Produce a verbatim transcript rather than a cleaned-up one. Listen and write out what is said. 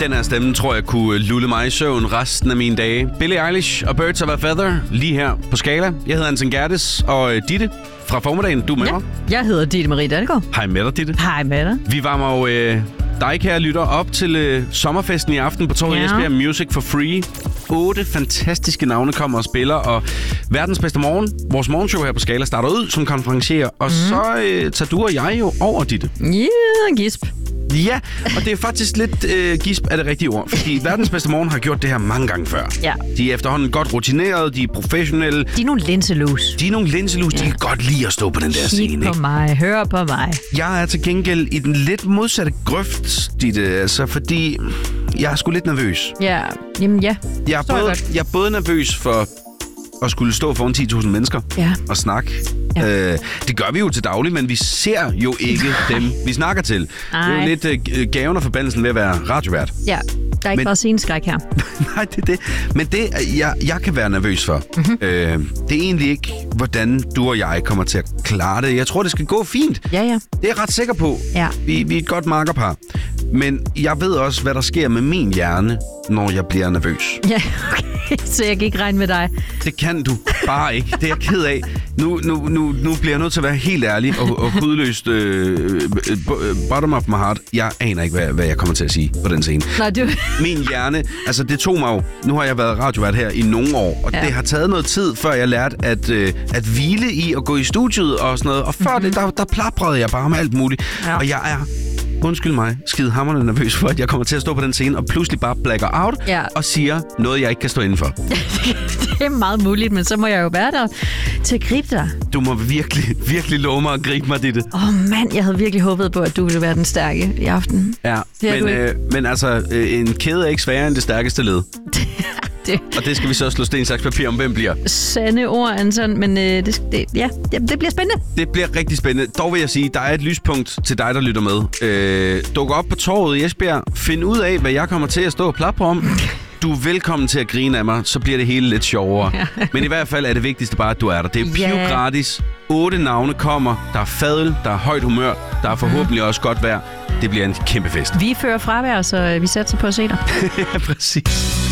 Den her stemme tror jeg kunne lulle mig i søvn resten af mine dage. Billie Eilish og Birds of a Feather lige her på Skala. Jeg hedder Anton Gerdes, og Ditte fra formiddagen, du er med ja, mig. Jeg hedder Ditte Marie Dalgaard. Hej med dig, Ditte. Hej med dig. Vi varmer jo øh, dig, kære lytter, op til øh, sommerfesten i aften på Torvet ja. Esbjerg Music for Free. Otte fantastiske navne kommer og spiller, og verdens bedste morgen, vores morgenshow her på Skala, starter ud som konferencier, og mm. så øh, tager du og jeg jo over, Ditte. Ja, yeah, gisp. Ja, og det er faktisk lidt øh, gisp af det rigtige ord, fordi verdens bedste morgen har gjort det her mange gange før. Ja. De er efterhånden godt rutinerede, de er professionelle. De er nogle linselus. De er nogle linselus, ja. De kan godt lide at stå på den der scene. Kig på ikke? mig, hør på mig. Jeg er til gengæld i den lidt modsatte grøft, Ditte, altså fordi jeg er sgu lidt nervøs. Ja, jamen ja. Jeg er, både, jeg er både nervøs for at skulle stå foran ti tusind mennesker ja. og snakke. Ja. Øh, det gør vi jo til daglig, men vi ser jo ikke dem, vi snakker til. Ej. Det er jo lidt øh, gaven og forbandelsen ved at være radiovært. Ja, der er ikke men, bare sceneskræk her. Nej, det er det. Men det, jeg, jeg kan være nervøs for, mm-hmm. øh, det er egentlig ikke, hvordan du og jeg kommer til at klare det. Jeg tror, det skal gå fint. Ja, ja. Det er jeg ret sikker på. Ja. Vi, vi er et godt makkerpar. Men jeg ved også, hvad der sker med min hjerne, når jeg bliver nervøs. Ja, okay. Så jeg kan ikke regne med dig. Det kan du bare ikke. Det er jeg ked af. Nu, nu, nu, nu bliver jeg nødt til at være helt ærlig og, og hudløst øh, bottom of my heart. Jeg aner ikke, hvad, hvad jeg kommer til at sige på den scene. Nej, du... Min hjerne, altså det tog mig jo. Nu har jeg været radiovært her i nogle år, og ja. det har taget noget tid, før jeg lærte at, øh, at hvile i at gå i studiet og sådan noget. Og før mm-hmm. det, der, der plaprede jeg bare med alt muligt. Ja. Og jeg er... undskyld mig, skide hammerende nervøs for, at jeg kommer til at stå på den scene og pludselig bare blacker out ja. og siger noget, jeg ikke kan stå indenfor. Det er meget muligt, men så må jeg jo være der til at gribe dig. Du må virkelig, virkelig love mig at gribe mig, Ditte. Åh oh, mand, jeg havde virkelig håbet på, at du ville være den stærke i aften. Ja, men, øh, men altså, øh, en kæde er ikke sværere end det stærkeste led. Det. Og det skal vi så slå sten, saks, papir om, hvem bliver. Sande ord, Anton, men øh, det, det, ja, det bliver spændende. Det bliver rigtig spændende. Dog vil jeg sige, der er et lyspunkt til dig, der lytter med. Øh, duk op på torvet i Esbjerg. Find ud af, hvad jeg kommer til at stå og plapre om. Du er velkommen til at grine af mig, så bliver det hele lidt sjovere. Ja. Men i hvert fald er det vigtigste bare, at du er der. Det er piv yeah. gratis. Otte navne kommer. Der er fadel, der er højt humør, der er forhåbentlig mm. også godt vejr. Det bliver en kæmpe fest. Vi fører fravær, så vi satser på at se dig. Ja, præcis.